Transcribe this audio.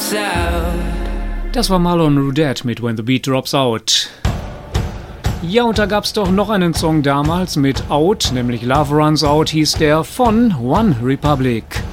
Das war Marlon Rudet mit When the Beat Drops Out. Ja, und da gab's doch noch einen Song damals mit Out, nämlich Love Runs Out hieß der, von One Republic.